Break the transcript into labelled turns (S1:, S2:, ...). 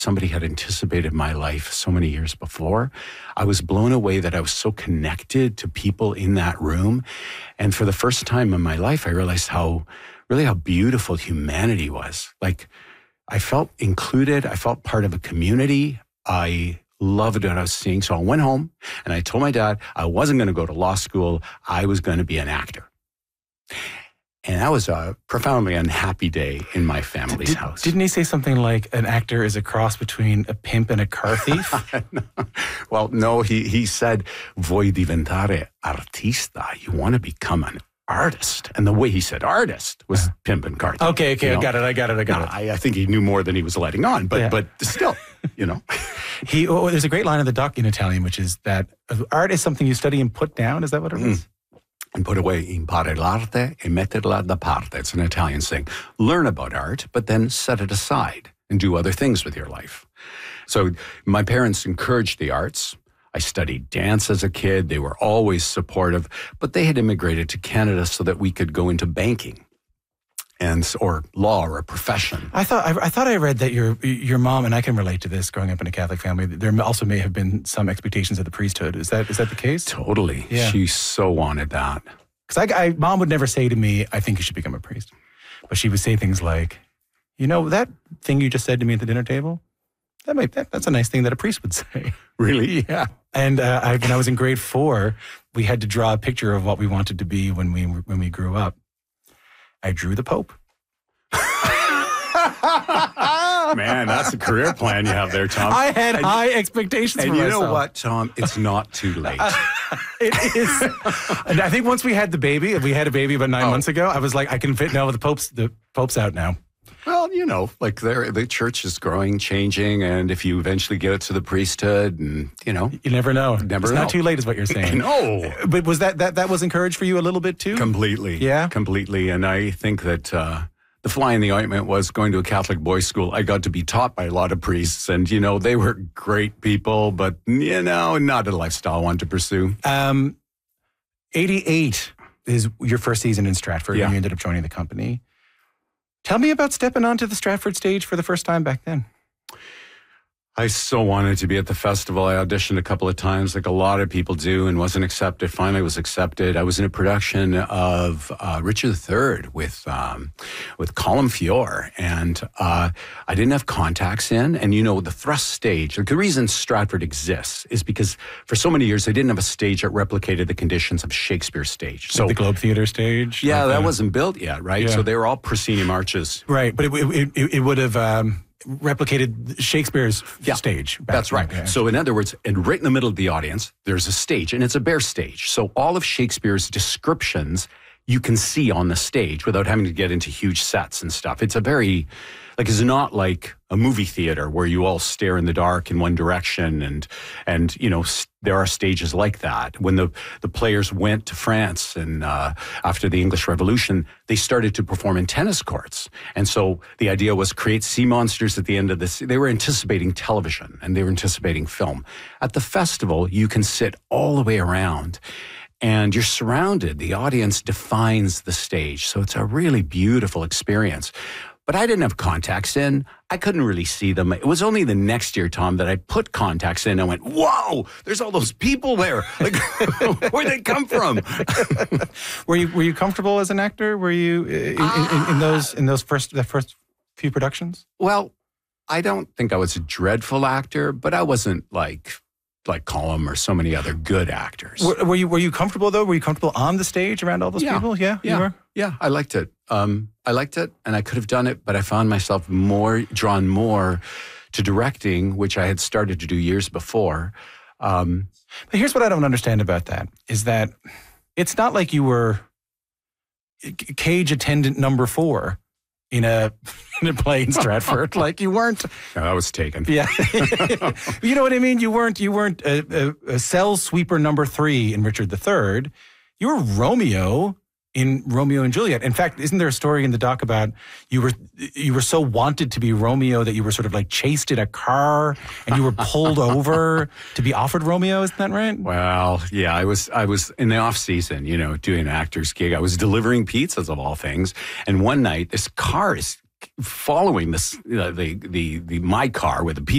S1: somebody had anticipated my life so many years before. I was blown away that I was so connected to people in that room. And for the first time in my life, I realized how beautiful humanity was. Like, I felt included. I felt part of a community. I loved what I was seeing. So I went home and I told my dad I wasn't going to go to law school. I was going to be an actor. And that was a profoundly unhappy day in my family's house.
S2: Didn't he say something like an actor is a cross between a pimp and a car thief?
S1: Well, no, he said, vuoi diventare artista. You want to become an artist. And the way he said artist was pimp and car thief.
S2: Okay, I got it.
S1: I think he knew more than he was letting on, but still,
S2: There's a great line in the doc in Italian, which is that art is something you study and put down. Is that what it is?
S1: And put away, imparare l'arte e metterla da parte. It's an Italian saying. Learn about art, but then set it aside and do other things with your life. So my parents encouraged the arts. I studied dance as a kid. They were always supportive, but they had immigrated to Canada so that we could go into banking or law or a profession.
S2: I thought I read that your mom, and I can relate to this growing up in a Catholic family, there also may have been some expectations of the priesthood. Is that the case?
S1: Totally. Yeah. She so wanted that.
S2: Because mom would never say to me, I think you should become a priest. But she would say things like, that thing you just said to me at the dinner table, that's a nice thing that a priest would say.
S1: Really?
S2: Yeah. And when I was in grade 4, we had to draw a picture of what we wanted to be when we grew up. I drew the Pope.
S1: Man, that's a career plan you have there, Tom.
S2: I had high expectations for myself.
S1: And you know what, Tom? It's not too late.
S2: It is. And I think once we had a baby about 9 months ago, I was like, I can fit now. The Pope's out now.
S1: Well, the church is growing, changing, and if you eventually get it to the priesthood, and you
S2: never know. It's not too late, is what you're saying.
S1: No,
S2: but was that was encouraged for you a little bit too?
S1: Completely,
S2: yeah,
S1: completely. And I think that the fly in the ointment was going to a Catholic boys' school. I got to be taught by a lot of priests, and they were great people, but not a lifestyle I wanted to pursue.
S2: 88 is your first season in Stratford, and you ended up joining the company. Tell me about stepping onto the Stratford stage for the first time back then.
S1: I so wanted to be at the festival. I auditioned a couple of times, like a lot of people do, and wasn't accepted. Finally was accepted. I was in a production of Richard III with Colin Feore, and I didn't have contacts in. And the thrust stage, the reason Stratford exists is because for so many years they didn't have a stage that replicated the conditions of Shakespeare's stage. So
S2: the Globe Theatre stage?
S1: Yeah, that wasn't built yet, right?
S2: Yeah.
S1: So they were all proscenium arches.
S2: Right, but it would have... replicated Shakespeare's stage.
S1: That's right.
S2: Okay.
S1: So in other words, and right in the middle of the audience, there's a stage, and it's a bare stage. So all of Shakespeare's descriptions you can see on the stage without having to get into huge sets and stuff. It's it's not like a movie theater where you all stare in the dark in one direction, and there are stages like that. When the players went to France and after the English Revolution, they started to perform in tennis courts. And so the idea was create sea monsters at the end of this. They were anticipating television and they were anticipating film. At the festival, you can sit all the way around and you're surrounded. The audience defines the stage. So it's a really beautiful experience. But I didn't have contacts in. I couldn't really see them. It was only the next year, Tom, that I put contacts in and went, whoa, there's all those people there. Like, where'd they come from?
S2: Were you comfortable as an actor? Were you in those first few productions?
S1: Well, I don't think I was a dreadful actor, but I wasn't like Colm or so many other good actors.
S2: Were you comfortable though? Were you comfortable on the stage around all those people? Yeah, you were?
S1: Yeah, I liked it. I liked it, and I could have done it, but I found myself drawn more to directing, which I had started to do years before.
S2: But here's what I don't understand about that, is that it's not like you were cage attendant number 4 in a play in Stratford. Like you weren't.
S1: No, that was taken.
S2: Yeah. You know what I mean? You weren't a cell sweeper number 3 in Richard III. You were Romeo in Romeo and Juliet. In fact, isn't there a story in the doc about you were so wanted to be Romeo that you were sort of like chased in a car and you were pulled over to be offered Romeo? Isn't that right?
S1: Well, yeah, I was in the off season, doing an actor's gig. I was delivering pizzas of all things, and one night this car is following my car with a pizza.